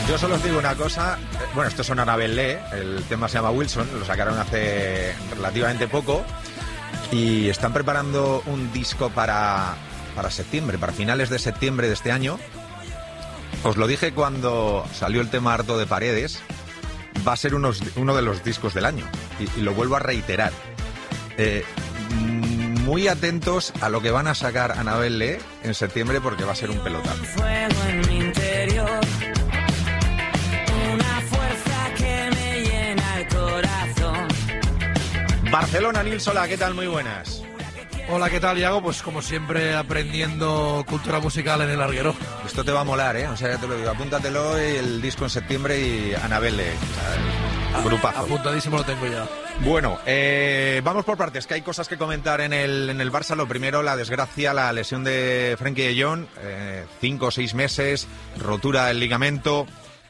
Yo solo os digo una cosa, bueno, esto son Annabel Lee, el tema se llama Wilson, lo sacaron hace relativamente poco y están preparando un disco para septiembre, para finales de septiembre de este año. Os lo dije cuando salió el tema Harto de Paredes, va a ser uno de los discos del año y lo vuelvo a reiterar. Muy atentos a lo que van a sacar Annabel Lee en septiembre porque va a ser un pelotazo. Barcelona, Nil Solà, ¿qué tal? Muy buenas. Hola, ¿qué tal, Iago? Pues como siempre, aprendiendo cultura musical en el Arguero. Esto te va a molar, ¿eh? O sea, ya te lo digo, apúntatelo, el disco en septiembre y Annabel Lee, o sea, grupazo. Apuntadísimo lo tengo ya. Bueno, vamos por partes, que hay cosas que comentar en el Barça. Lo primero, la desgracia, la lesión de Frenkie de Jong, 5 o 6 meses, rotura del ligamento.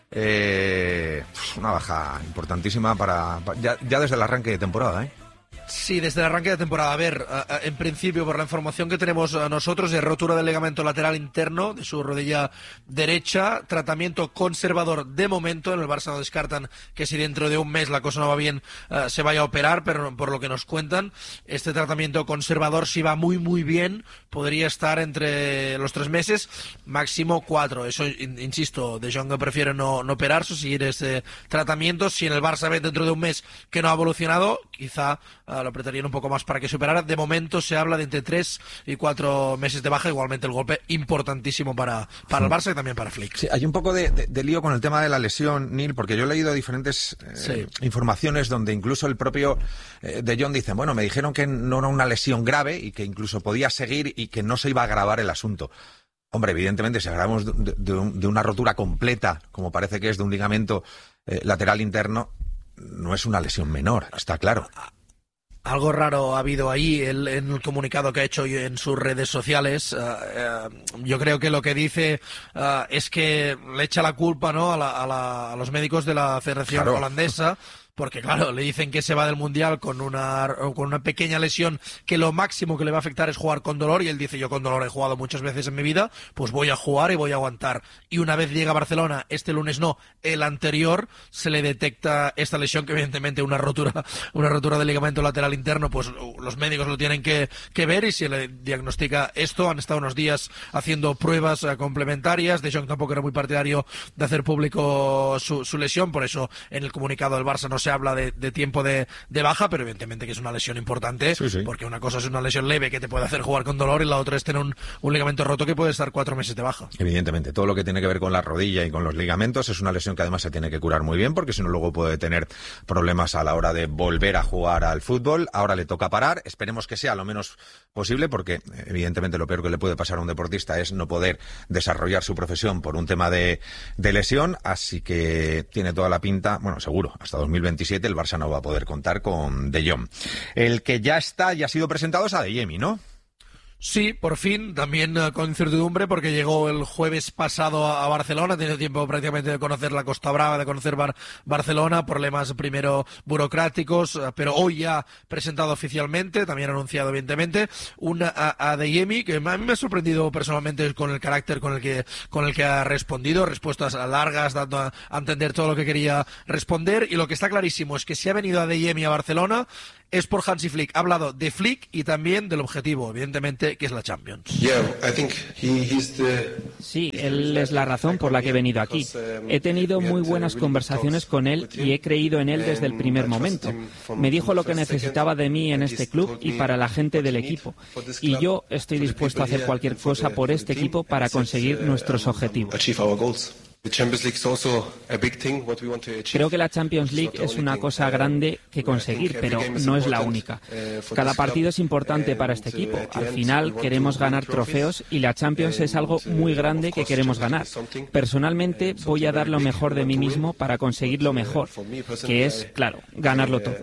Una baja importantísima ya desde el arranque de temporada, ¿eh? Sí, desde el arranque de temporada. A ver, en principio, por la información que tenemos nosotros, de rotura del ligamento lateral interno de su rodilla derecha, tratamiento conservador de momento. En el Barça no descartan que si dentro de un mes la cosa no va bien, se vaya a operar, pero por lo que nos cuentan, este tratamiento conservador, si va muy muy bien, podría estar entre los 3 meses, máximo 4. Eso, insisto, De Jong prefiere no operarse, seguir ese tratamiento. Si en el Barça ve dentro de un mes que no ha evolucionado, quizá lo apretarían un poco más para que se operara. De momento se habla de entre 3 y 4 meses de baja. Igualmente el golpe importantísimo para el Barça y también para Flick. Sí, hay un poco de lío con el tema de la lesión, Neil, porque yo he leído diferentes informaciones donde incluso el propio De Jong dice, bueno, me dijeron que no era una lesión grave y que incluso podía seguir y que no se iba a agravar el asunto. Hombre, evidentemente, si hablamos de una rotura completa, como parece que es de un ligamento lateral interno, no es una lesión menor, está claro. Algo raro ha habido ahí en el comunicado que ha hecho en sus redes sociales. Yo creo que lo que dice es que le echa la culpa, ¿no?, a los médicos de la Federación Holandesa. Porque, claro, le dicen que se va del Mundial con una pequeña lesión que lo máximo que le va a afectar es jugar con dolor. Y él dice, yo con dolor he jugado muchas veces en mi vida, pues voy a jugar y voy a aguantar. Y una vez llega a Barcelona, este lunes no, el anterior, se le detecta esta lesión, que evidentemente una rotura del ligamento lateral interno, pues los médicos lo tienen que ver y se le diagnostica esto. Han estado unos días haciendo pruebas complementarias. De Jong tampoco era muy partidario de hacer público su lesión, por eso en el comunicado del Barça no se habla de tiempo de baja, pero evidentemente que es una lesión importante, sí. Porque una cosa es una lesión leve que te puede hacer jugar con dolor y la otra es tener un ligamento roto que puede estar 4 meses de baja. Evidentemente, todo lo que tiene que ver con la rodilla y con los ligamentos es una lesión que además se tiene que curar muy bien, porque si no luego puede tener problemas a la hora de volver a jugar al fútbol. Ahora le toca parar, esperemos que sea lo menos posible, porque evidentemente lo peor que le puede pasar a un deportista es no poder desarrollar su profesión por un tema de lesión, así que tiene toda la pinta, bueno, seguro, hasta 2027 el Barça no va a poder contar con De Jong. El que ya está y ha sido presentado es Adeyemi, ¿no? Sí, por fin, también con incertidumbre, porque llegó el jueves pasado a Barcelona, ha tenido tiempo prácticamente de conocer la Costa Brava, de conocer Barcelona, problemas primero burocráticos, pero hoy ya presentado oficialmente, también anunciado evidentemente, un Adeyemi que a mí me ha sorprendido personalmente con el carácter con el que ha respondido, respuestas largas, dando a entender todo lo que quería responder, y lo que está clarísimo es que si ha venido Adeyemi a Barcelona es por Hansi Flick. Ha hablado de Flick y también del objetivo, evidentemente, que es la Champions. Sí, él es la razón por la que he venido aquí. He tenido muy buenas conversaciones con él y he creído en él desde el primer momento. Me dijo lo que necesitaba de mí en este club y para la gente del equipo. Y yo estoy dispuesto a hacer cualquier cosa por este equipo para conseguir nuestros objetivos. Creo que la Champions League es una cosa grande que conseguir, pero no es la única. Cada partido es importante para este equipo. Al final queremos ganar trofeos y la Champions es algo muy grande que queremos ganar. Personalmente voy a dar lo mejor de mí mismo para conseguir lo mejor, que es, claro, ganarlo todo.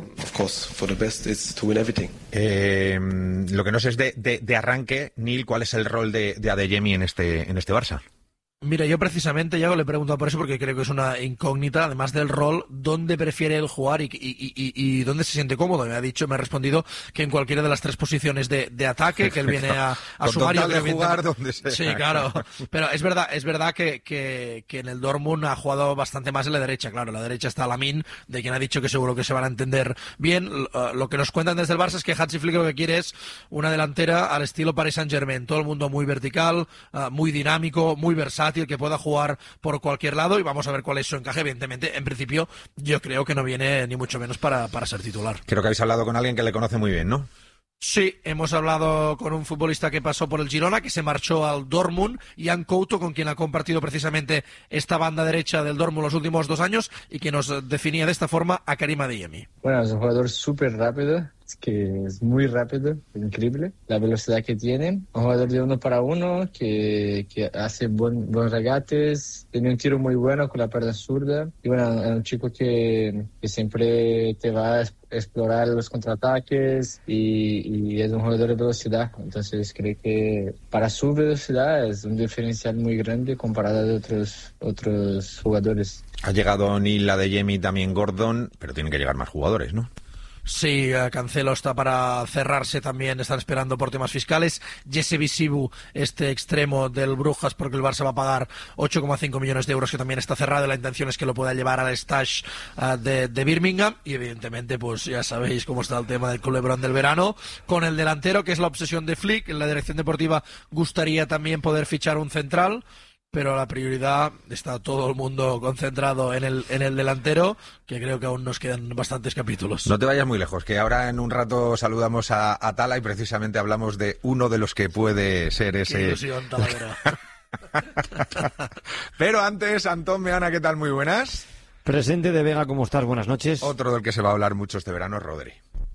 Lo que no sé es de arranque, Neil, ¿cuál es el rol de Adeyemi en este Barça? Mira, yo precisamente, Yago, le he preguntado por eso porque creo que es una incógnita, además del rol, dónde prefiere él jugar y dónde se siente cómodo. Me ha respondido que en cualquiera de las 3 posiciones de ataque, que él viene a sumar. Con de jugar donde sea. Sí, claro. Pero es verdad que en el Dortmund ha jugado bastante más en la derecha. Claro, en la derecha está Lamine, de quien ha dicho que seguro que se van a entender bien. Lo que nos cuentan desde el Barça es que Hansi Flick lo que quiere es una delantera al estilo Paris Saint-Germain. Todo el mundo muy vertical, muy dinámico, muy versátil, que pueda jugar por cualquier lado, y vamos a ver cuál es su encaje. Evidentemente, en principio, yo creo que no viene ni mucho menos para ser titular. Creo que habéis hablado con alguien que le conoce muy bien, ¿no? Sí, hemos hablado con un futbolista que pasó por el Girona, que se marchó al Dortmund, Jan Couto, con quien ha compartido precisamente esta banda derecha del Dortmund los últimos 2 años, y que nos definía de esta forma a Karim Adeyemi. Bueno, es un jugador súper rápido, es que es muy rápido, increíble la velocidad que tiene. Un jugador de 1 para 1 que hace buenos regates, tiene un tiro muy bueno con la pierna zurda, y bueno, es un chico que siempre te va a explorar los contraataques y es un jugador de velocidad. Entonces creo que para su velocidad es un diferencial muy grande comparado a otros jugadores. Ha llegado Neil Adeyemi, también Gordon, pero tienen que llegar más jugadores, ¿no? Sí, Cancelo está para cerrarse también, están esperando por temas fiscales. Jesse Visibu, este extremo del Brujas, porque el Barça va a pagar 8,5 millones de euros, que también está cerrado, y la intención es que lo pueda llevar al Stash de Birmingham. Y evidentemente, pues ya sabéis cómo está el tema del culebrón del verano, con el delantero, que es la obsesión de Flick. En la dirección deportiva gustaría también poder fichar un central, pero la prioridad está todo el mundo concentrado en el delantero, que creo que aún nos quedan bastantes capítulos. No te vayas muy lejos, que ahora en un rato saludamos a Tala y precisamente hablamos de uno de los que puede ser ese... Qué ilusión, Talavera. Pero antes, Antón Meana, ¿qué tal? Muy buenas. Presente de Vega, ¿cómo estás? Buenas noches. Otro del que se va a hablar mucho este verano es Rodri.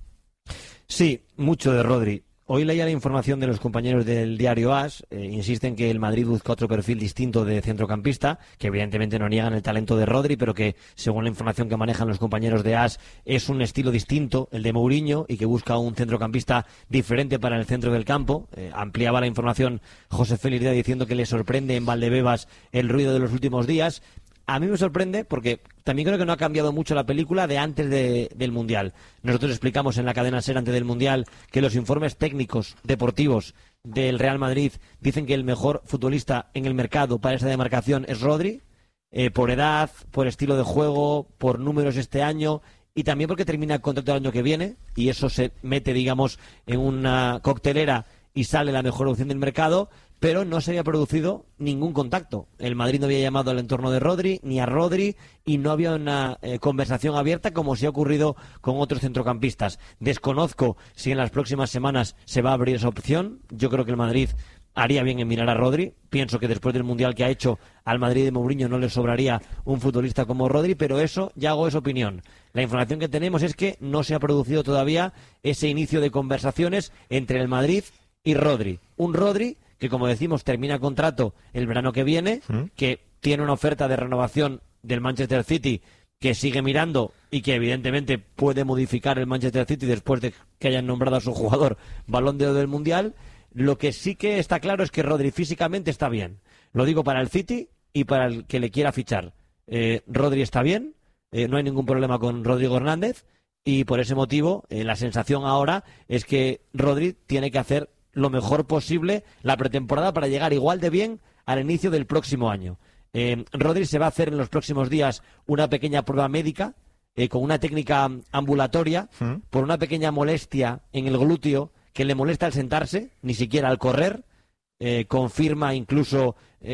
Sí, mucho de Rodri. Hoy leía la información de los compañeros del diario AS, insisten que el Madrid busca otro perfil distinto de centrocampista, que evidentemente no niegan el talento de Rodri, pero que según la información que manejan los compañeros de AS es un estilo distinto, el de Mourinho, y que busca un centrocampista diferente para el centro del campo. Ampliaba la información José Félix Díaz diciendo que le sorprende en Valdebebas el ruido de los últimos días. A mí me sorprende porque también creo que no ha cambiado mucho la película de antes del Mundial. Nosotros explicamos en la cadena SER antes del Mundial que los informes técnicos deportivos del Real Madrid dicen que el mejor futbolista en el mercado para esa demarcación es Rodri, por edad, por estilo de juego, por números este año, y también porque termina el contrato el año que viene, y eso se mete, digamos, en una coctelera y sale la mejor opción del mercado. Pero no se había producido ningún contacto. El Madrid no había llamado al entorno de Rodri, ni a Rodri, y no había una conversación abierta como si ha ocurrido con otros centrocampistas. Desconozco si en las próximas semanas se va a abrir esa opción. Yo creo que el Madrid haría bien en mirar a Rodri. Pienso que después del Mundial que ha hecho al Madrid de Mourinho no le sobraría un futbolista como Rodri, pero eso, ya hago esa opinión. La información que tenemos es que no se ha producido todavía ese inicio de conversaciones entre el Madrid y Rodri. Un Rodri que, como decimos, termina contrato el verano que viene, que tiene una oferta de renovación del Manchester City que sigue mirando y que evidentemente puede modificar el Manchester City después de que hayan nombrado a su jugador Balón de Oro del Mundial. Lo que sí que está claro es que Rodri físicamente está bien. Lo digo para el City y para el que le quiera fichar. Rodri está bien, no hay ningún problema con Rodrigo Hernández, y por ese motivo la sensación ahora es que Rodri tiene que hacer lo mejor posible la pretemporada para llegar igual de bien al inicio del próximo año. Rodri se va a hacer en los próximos días una pequeña prueba médica con una técnica ambulatoria por una pequeña molestia en el glúteo que le molesta al sentarse, ni siquiera al correr. Confirma incluso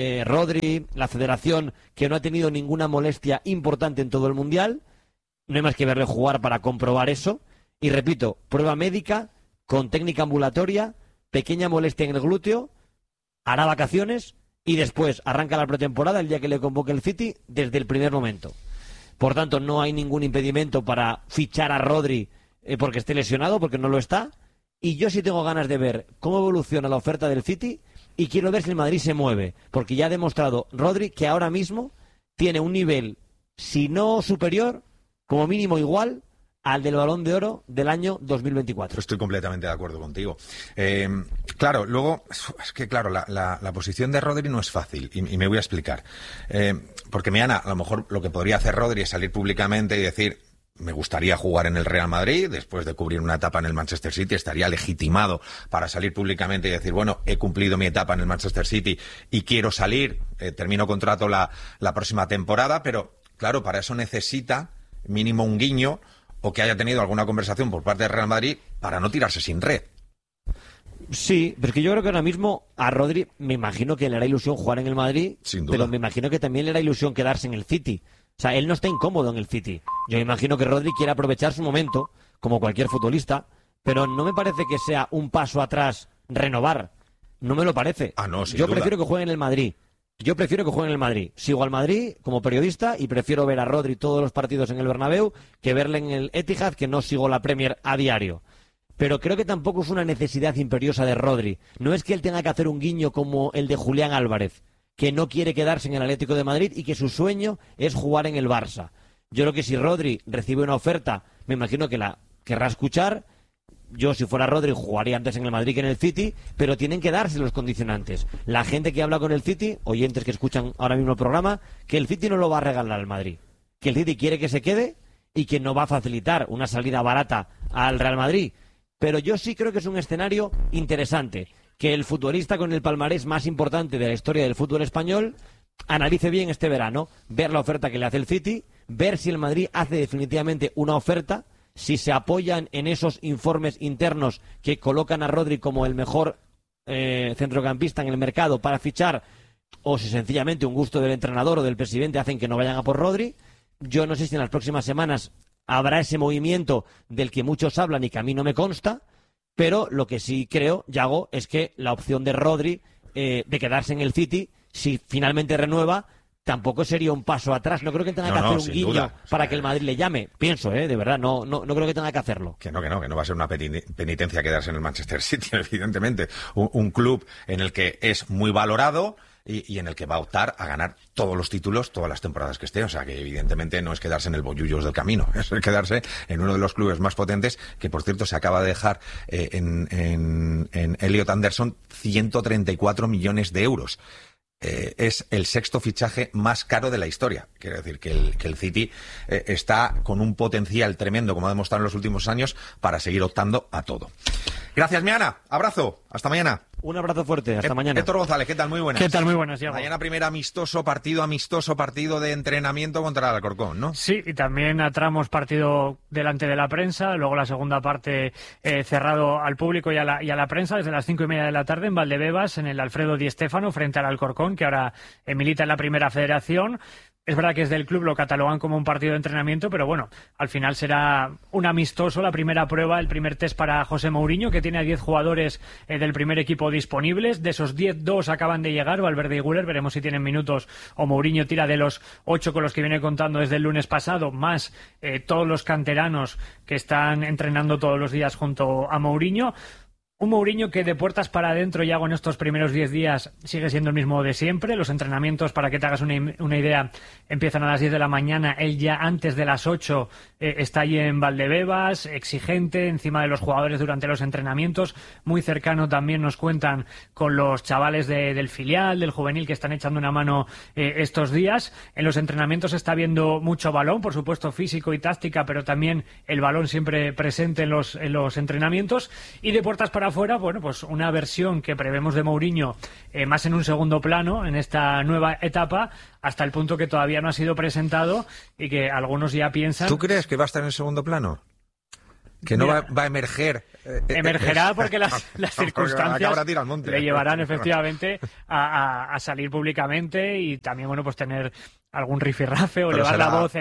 Rodri, la federación, que no ha tenido ninguna molestia importante en todo el Mundial. No hay más que verle jugar para comprobar eso. Y repito, prueba médica con técnica ambulatoria, pequeña molestia en el glúteo, hará vacaciones y después arranca la pretemporada el día que le convoque el City desde el primer momento. Por tanto, no hay ningún impedimento para fichar a Rodri porque esté lesionado, porque no lo está. Y yo sí tengo ganas de ver cómo evoluciona la oferta del City y quiero ver si el Madrid se mueve, porque ya ha demostrado Rodri que ahora mismo tiene un nivel, si no superior, como mínimo igual al del Balón de Oro del año 2024. Estoy completamente de acuerdo contigo. Claro, luego, es que claro, la posición de Rodri no es fácil, y me voy a explicar. Porque, Miana, a lo mejor lo que podría hacer Rodri es salir públicamente y decir: me gustaría jugar en el Real Madrid, después de cubrir una etapa en el Manchester City, estaría legitimado para salir públicamente y decir: bueno, he cumplido mi etapa en el Manchester City y quiero salir, termino contrato la próxima temporada, pero claro, para eso necesita mínimo un guiño o que haya tenido alguna conversación por parte del Real Madrid para no tirarse sin red. Sí, pero es que yo creo que ahora mismo a Rodri me imagino que le hará ilusión jugar en el Madrid, Sin duda. pero me imagino que también le hará ilusión quedarse en el City. O sea, él no está incómodo en el City. Yo imagino que Rodri quiere aprovechar su momento, como cualquier futbolista, pero no me parece que sea un paso atrás renovar. No me lo parece. No, sin Yo duda. prefiero que juegue en el Madrid. Sigo al Madrid como periodista y prefiero ver a Rodri todos los partidos en el Bernabéu que verle en el Etihad, que no sigo la Premier a diario. Pero creo que tampoco es una necesidad imperiosa de Rodri. No es que él tenga que hacer un guiño como el de Julián Álvarez, que no quiere quedarse en el Atlético de Madrid y que su sueño es jugar en el Barça. Yo creo que si Rodri recibe una oferta, me imagino que la querrá escuchar. Yo, si fuera Rodri, jugaría antes en el Madrid que en el City, pero tienen que darse los condicionantes. La gente que habla con el City, oyentes que escuchan ahora mismo el programa, que el City no lo va a regalar al Madrid. Que el City quiere que se quede y que no va a facilitar una salida barata al Real Madrid. Pero yo sí creo que es un escenario interesante. Que el futbolista con el palmarés más importante de la historia del fútbol español analice bien este verano, ver la oferta que le hace el City, ver si el Madrid hace definitivamente una oferta, si se apoyan en esos informes internos que colocan a Rodri como el mejor centrocampista en el mercado para fichar, o si sencillamente un gusto del entrenador o del presidente hacen que no vayan a por Rodri. Yo no sé si en las próximas semanas habrá ese movimiento del que muchos hablan y que a mí no me consta, pero lo que sí creo, Yago, es que la opción de Rodri de quedarse en el City, si finalmente renueva, tampoco sería un paso atrás. No creo que tenga que hacer un guiño duda para que el Madrid le llame. Pienso, de verdad, no creo que tenga que hacerlo. Que no va a ser una penitencia quedarse en el Manchester City, evidentemente. Un club en el que es muy valorado y en el que va a optar a ganar todos los títulos, todas las temporadas que esté. O sea, que evidentemente no es quedarse en el bollullos del camino, es quedarse en uno de los clubes más potentes, que por cierto se acaba de dejar en Elliot Anderson 134 millones de euros. Es el sexto fichaje más caro de la historia. Quiero decir que el City está con un potencial tremendo, como ha demostrado en los últimos años, para seguir optando a todo. Gracias, Miana. Abrazo. Hasta mañana. Un abrazo fuerte. Hasta mañana. Héctor González, ¿qué tal? Muy buenas. ¿Qué tal? Muy buenas, Diego. Mañana primer amistoso partido de entrenamiento contra el Alcorcón, ¿no? Sí, y también a tramos partido delante de la prensa, luego la segunda parte cerrado al público y a la prensa desde las 5:30 de la tarde en Valdebebas, en el Alfredo Di Stéfano, frente al Alcorcón, que ahora milita en la Primera Federación. Es verdad que desde el club lo catalogan como un partido de entrenamiento, pero bueno, al final será un amistoso, la primera prueba, el primer test para José Mourinho, que tiene a 10 jugadores del primer equipo disponibles. De esos 10, 2 acaban de llegar, Valverde y Güler, veremos si tienen minutos o Mourinho tira de los 8 con los que viene contando desde el lunes pasado, más todos los canteranos que están entrenando todos los días junto a Mourinho. Un Mourinho que de puertas para adentro, ya en estos primeros 10 días, sigue siendo el mismo de siempre. Los entrenamientos, para que te hagas una idea, empiezan a las 10 de la mañana. Él ya antes de las 8 está allí en Valdebebas, exigente, encima de los jugadores durante los entrenamientos. Muy cercano también nos cuentan con los chavales del filial, del juvenil, que están echando una mano estos días. En los entrenamientos está viendo mucho balón, por supuesto físico y táctica, pero también el balón siempre presente en los entrenamientos. Y de puertas para afuera, bueno, pues una versión que prevemos de Mourinho más en un segundo plano en esta nueva etapa, hasta el punto que todavía no ha sido presentado y que algunos ya piensan... ¿Tú crees que va a estar en segundo plano? Que no va a emerger. Emergerá porque las circunstancias le llevarán efectivamente a salir públicamente y también, bueno, pues tener algún rifirrafe o elevar la voz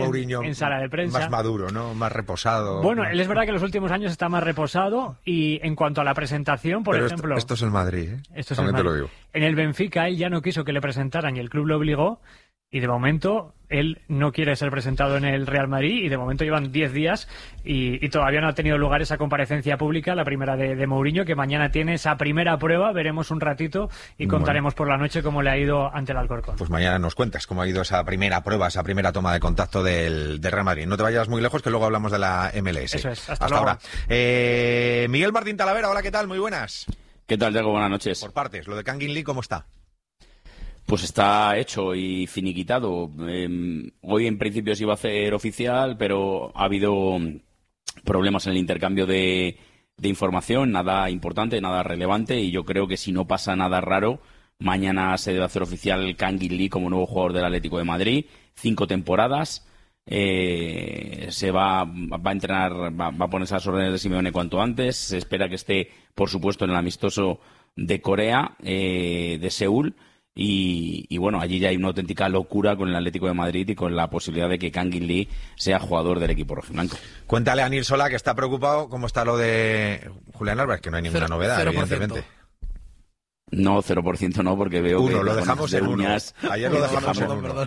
en sala de prensa. Más maduro, ¿no? Más reposado. Bueno, él es verdad que en los últimos años está más reposado y en cuanto a la presentación, por ejemplo... Esto es el Madrid, ¿eh? Esto es el Madrid. Te lo digo. En el Benfica él ya no quiso que le presentaran y el club lo obligó. Y de momento él no quiere ser presentado en el Real Madrid y de momento llevan 10 días y todavía no ha tenido lugar esa comparecencia pública, la primera de Mourinho, que mañana tiene esa primera prueba, veremos un ratito y contaremos por la noche cómo le ha ido ante el Alcorcón. Pues mañana nos cuentas cómo ha ido esa primera prueba, esa primera toma de contacto del Real Madrid. No te vayas muy lejos, que luego hablamos de la MLS. Eso es, hasta luego. Ahora. Miguel Martín Talavera, hola, ¿qué tal? Muy buenas. ¿Qué tal, Diego? Buenas noches. Por partes, lo de Kangin Lee, ¿cómo está? Pues está hecho y finiquitado. Hoy en principio se iba a hacer oficial, pero ha habido problemas en el intercambio de información, nada importante, nada relevante, y yo creo que si no pasa nada raro, mañana se debe hacer oficial Kangin Lee como nuevo jugador del Atlético de Madrid, 5 temporadas. Se va a entrenar, va a ponerse a las órdenes de Simeone cuanto antes. Se espera que esté, por supuesto, en el amistoso de Corea, de Seúl. Y bueno, allí ya hay una auténtica locura con el Atlético de Madrid y con la posibilidad de que Kangin Lee sea jugador del equipo rojiblanco. Cuéntale a Nil Solá, que está preocupado, cómo está lo de Julián Álvarez, que no hay ninguna novedad, 0%. Evidentemente. No, 0% no, porque veo que lo dejamos en uñas. Ayer lo dejamos en 1.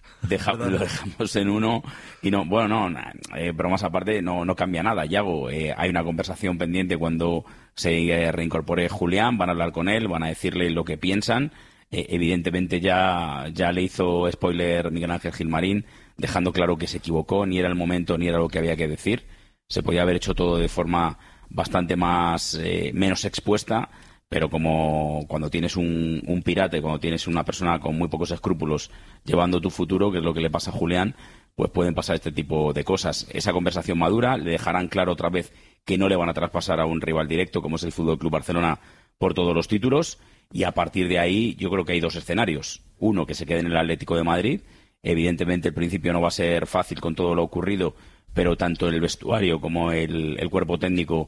Lo dejamos en 1 y no, bueno, no, bromas aparte, no cambia nada, Yago. Hay una conversación pendiente cuando se reincorpore Julián, van a hablar con él, van a decirle lo que piensan. Evidentemente ya le hizo spoiler Miguel Ángel Gilmarín, dejando claro que se equivocó, ni era el momento ni era lo que había que decir. Se podía haber hecho todo de forma bastante menos expuesta, pero como cuando tienes un pirate, cuando tienes una persona con muy pocos escrúpulos llevando tu futuro, que es lo que le pasa a Julián, pues pueden pasar este tipo de cosas. Esa conversación madura, le dejarán claro otra vez que no le van a traspasar a un rival directo como es el Fútbol Club Barcelona por todos los títulos. Y a partir de ahí yo creo que hay 2 escenarios. Uno, que se quede en el Atlético de Madrid. Evidentemente el principio no va a ser fácil con todo lo ocurrido, pero tanto el vestuario como el cuerpo técnico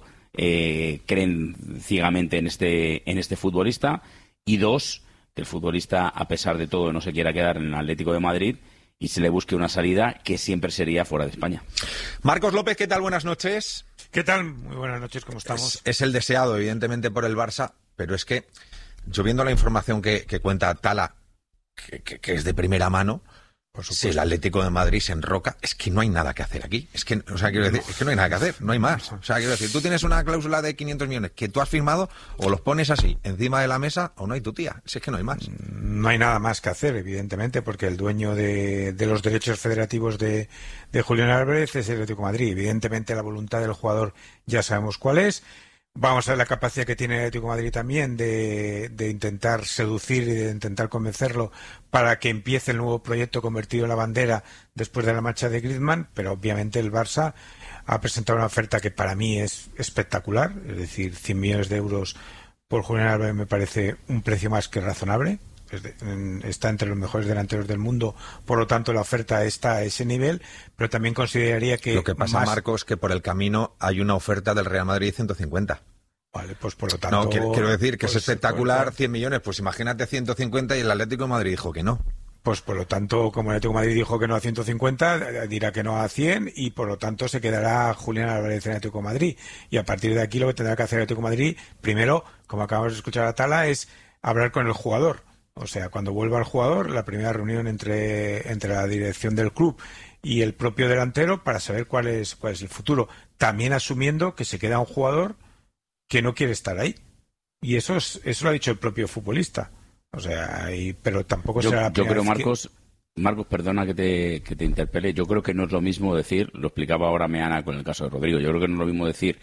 creen ciegamente en este futbolista. Y 2, que el futbolista, a pesar de todo, no se quiera quedar en el Atlético de Madrid y se le busque una salida que siempre sería fuera de España. Marcos López, ¿qué tal? Buenas noches. ¿Qué tal? Muy buenas noches, ¿cómo estamos? Es el deseado, evidentemente, por el Barça, pero es que yo viendo la información que cuenta Tala, que es de primera mano, si el Atlético de Madrid se enroca, es que no hay nada que hacer aquí. Es que, o sea, quiero decir, es que no hay nada que hacer, no hay más. O sea, quiero decir, tú tienes una cláusula de 500 millones que tú has firmado, o los pones así, encima de la mesa, o no hay tu tía. Si es que no hay más. No hay nada más que hacer, evidentemente, porque el dueño de los derechos federativos de Julián Álvarez es el Atlético de Madrid. Evidentemente, la voluntad del jugador ya sabemos cuál es. Vamos a ver la capacidad que tiene el Atlético de Madrid también de intentar seducir y de intentar convencerlo para que empiece el nuevo proyecto convertido en la bandera después de la marcha de Griezmann, pero obviamente el Barça ha presentado una oferta que para mí es espectacular, es decir, 100 millones de euros por Julián Álvarez me parece un precio más que razonable. Está entre los mejores delanteros del mundo, por lo tanto la oferta está a ese nivel, pero también consideraría que... Lo que pasa, Marcos, es que por el camino hay una oferta del Real Madrid 150. Vale, pues por lo tanto... No, quiero decir que es espectacular, 100 millones, pues imagínate 150 y el Atlético de Madrid dijo que no. Pues por lo tanto, como el Atlético de Madrid dijo que no a 150, dirá que no a 100 y por lo tanto se quedará Julián Álvarez en el Atlético de Madrid. Y a partir de aquí lo que tendrá que hacer el Atlético de Madrid, primero, como acabamos de escuchar a Tala, es hablar con el jugador. O sea, cuando vuelva el jugador, la primera reunión entre la dirección del club y el propio delantero para saber cuál es el futuro. También asumiendo que se queda un jugador que no quiere estar ahí. Y eso lo ha dicho el propio futbolista. O sea, pero tampoco será la primera vez. Yo creo, Marcos, perdona que te interpele. Yo creo que no es lo mismo decir, lo explicaba ahora Meana con el caso de Rodrigo, yo creo que no es lo mismo decir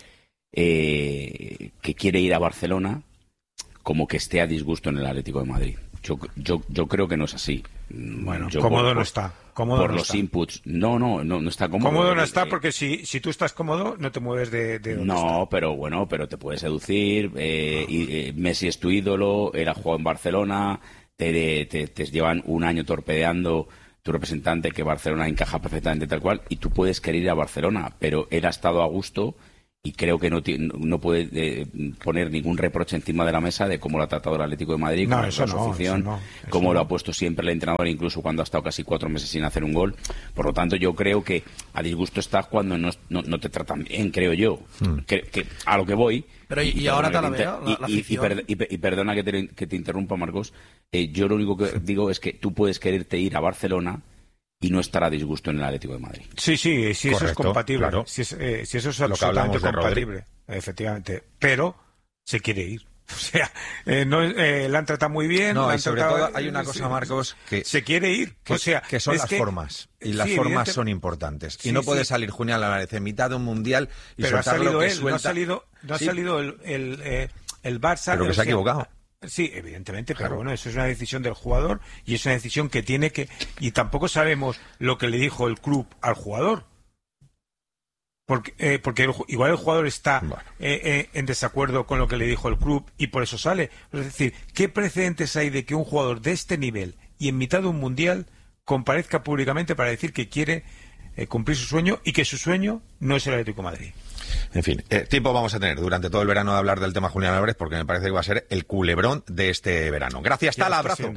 que quiere ir a Barcelona como que esté a disgusto en el Atlético de Madrid. Yo creo que no es así. Bueno, cómodo no está. Cómodo por no los está. Inputs. No está cómodo. Cómodo no está porque si tú estás cómodo no te mueves de donde No, está. pero te puede seducir. Messi es tu ídolo, él ha jugado en Barcelona, te llevan un año torpedeando tu representante que Barcelona encaja perfectamente tal cual y tú puedes querer ir a Barcelona, pero él ha estado a gusto y creo que no puede poner ningún reproche encima de la mesa de cómo lo ha tratado el Atlético de Madrid, cómo su afición, cómo lo ha puesto siempre el entrenador, incluso cuando ha estado casi 4 meses sin hacer un gol. Por lo tanto, yo creo que a disgusto estás cuando no te tratan bien, creo yo. Que a lo que voy... Pero y ahora te la veo, la afición. Y perdona que te interrumpa, Marcos. Yo lo único que digo es que tú puedes quererte ir a Barcelona y no estar a disgusto en el Atlético de Madrid. Sí, correcto, eso es compatible. Claro. Si eso es absolutamente compatible, efectivamente. Pero se quiere ir. O sea, la han tratado muy bien. No, y sobre todo hay una cosa, Marcos, que se quiere ir. Que son las formas. Y las formas son importantes. Y no puede salir Julián Álvarez en mitad de un mundial y pero soltar lo que suelta. No ha salido el Barça. Pero que se ha equivocado. Sí, evidentemente, pero bueno, eso es una decisión del jugador y es una decisión que tiene que... Y tampoco sabemos lo que le dijo el club al jugador. Porque igual el jugador está en desacuerdo con lo que le dijo el club y por eso sale. Es decir, ¿qué precedentes hay de que un jugador de este nivel y en mitad de un mundial comparezca públicamente para decir que quiere cumplir su sueño y que su sueño no es el Atlético de Madrid? En fin, tiempo vamos a tener durante todo el verano de hablar del tema Julián Álvarez porque me parece que va a ser el culebrón de este verano. Gracias, Tala, abrazo.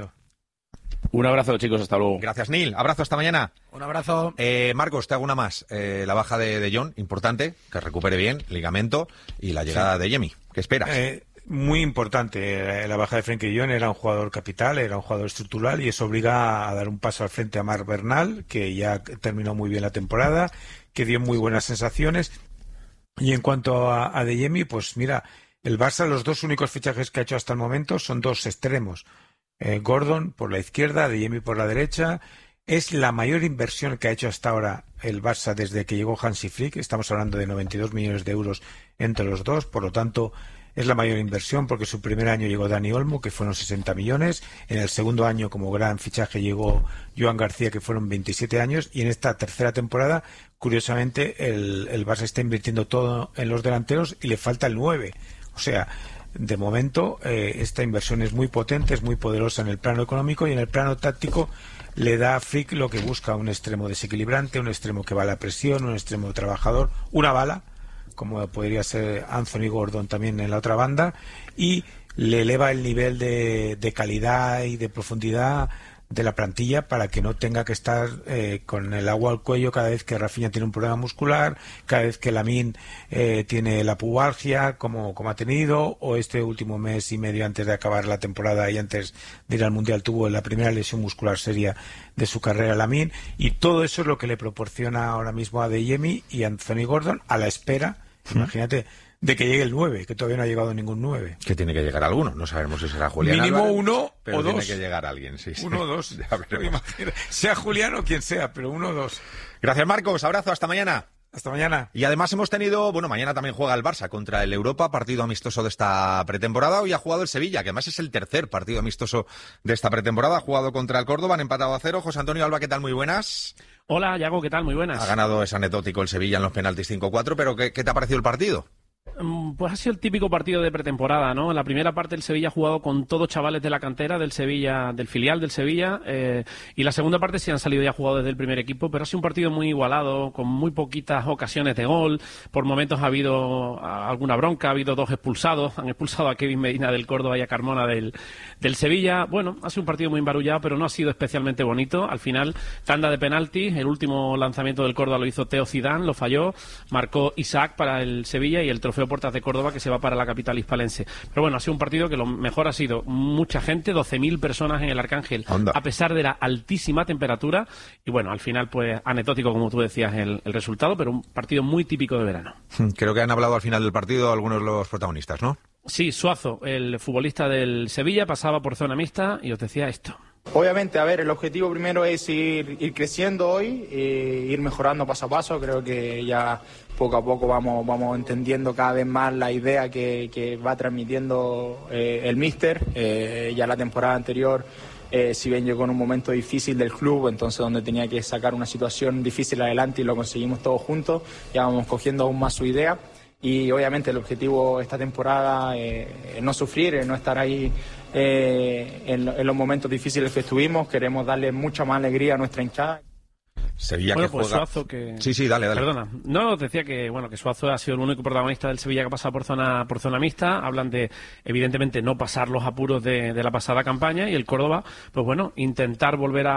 Un abrazo, chicos, hasta luego. Gracias, Neil. Abrazo, hasta mañana. Un abrazo. Marcos, te hago una más. La baja de John, importante, que recupere bien, ligamento, y la llegada de Yemi. ¿Qué esperas? Muy importante la baja de Frenkie de Jong. Era un jugador capital, era un jugador estructural y eso obliga a dar un paso al frente a Marc Bernal, que ya terminó muy bien la temporada, que dio muy buenas sensaciones. Y en cuanto a De Jemi, pues mira, el Barça, los dos únicos fichajes que ha hecho hasta el momento son dos extremos. Gordon por la izquierda, De Jemi por la derecha. Es la mayor inversión que ha hecho hasta ahora el Barça desde que llegó Hansi Flick. Estamos hablando de 92 millones de euros entre los dos, por lo tanto es la mayor inversión porque su primer año llegó Dani Olmo, que fueron 60 millones. En el segundo año, como gran fichaje, llegó Joan García, que fueron 27 años. Y en esta tercera temporada, curiosamente, el Barça está invirtiendo todo en los delanteros y le falta el 9. O sea, de momento, esta inversión es muy potente, es muy poderosa en el plano económico y en el plano táctico le da a Flick lo que busca: un extremo desequilibrante, un extremo que va a la presión, un extremo trabajador, una bala, como podría ser Anthony Gordon también en la otra banda, y le eleva el nivel de calidad y de profundidad de la plantilla para que no tenga que estar con el agua al cuello cada vez que Rafinha tiene un problema muscular, cada vez que Lamine tiene la pubalgia como ha tenido, o este último mes y medio antes de acabar la temporada y antes de ir al Mundial tuvo la primera lesión muscular seria de su carrera Lamine, y todo eso es lo que le proporciona ahora mismo a De Jemi y a Anthony Gordon a la espera, imagínate, de que llegue el 9, que todavía no ha llegado ningún 9. Que tiene que llegar alguno, no sabemos si será Julián mínimo Álvarez, uno pero o dos. Tiene que llegar alguien, sí. Uno o dos. Sea Julián o quien sea, pero uno o dos. Gracias, Marcos, abrazo, hasta mañana. Hasta mañana. Y además hemos tenido, mañana también juega el Barça contra el Europa, partido amistoso de esta pretemporada. Hoy ha jugado el Sevilla, que además es el tercer partido amistoso de esta pretemporada. Ha jugado contra el Córdoba, han empatado a 0. José Antonio Alba, ¿qué tal? Muy buenas. Hola, Yago, ¿qué tal? Muy buenas. Ha ganado, es anecdótico, el Sevilla en los penaltis 5-4, pero ¿qué te ha parecido el partido? Pues ha sido el típico partido de pretemporada, ¿no? En la primera parte el Sevilla ha jugado con todos chavales de la cantera del Sevilla, del filial del Sevilla, y la segunda parte sí han salido ya jugados desde el primer equipo, pero ha sido un partido muy igualado, con muy poquitas ocasiones de gol. Por momentos ha habido alguna bronca, ha habido 2 expulsados, han expulsado a Kevin Medina del Córdoba y a Carmona del Sevilla. Bueno, ha sido un partido muy embarullado, pero no ha sido especialmente bonito. Al final, tanda de penaltis, el último lanzamiento del Córdoba lo hizo Teo Zidane, lo falló, marcó Isaac para el Sevilla y el trofeo Puertas de Córdoba que se va para la capital hispalense. Pero bueno, ha sido un partido que lo mejor ha sido mucha gente, 12.000 personas en el Arcángel, a pesar de la altísima temperatura. Y bueno, al final, pues anecdótico, como tú decías, el resultado, pero un partido muy típico de verano. Creo que han hablado al final del partido algunos de los protagonistas, ¿no? Sí, Suazo, el futbolista del Sevilla, pasaba por zona mixta y os decía esto. Obviamente, a ver, el objetivo primero es ir creciendo hoy, ir mejorando paso a paso. Creo que ya poco a poco vamos entendiendo cada vez más la idea que va transmitiendo el míster. Ya la temporada anterior, si bien llegó en un momento difícil del club, entonces donde tenía que sacar una situación difícil adelante y lo conseguimos todos juntos, ya vamos cogiendo aún más su idea. Y obviamente el objetivo esta temporada es no sufrir, no estar ahí en los momentos difíciles que estuvimos. Queremos darle mucha más alegría a nuestra hinchada. Sevilla bueno, que pues juega... Suazo que... Sí, dale. Perdona. No, decía que Suazo ha sido el único protagonista del Sevilla que ha pasado por zona mixta. Hablan de, evidentemente, no pasar los apuros de la pasada campaña, y el Córdoba, pues bueno, intentar volver a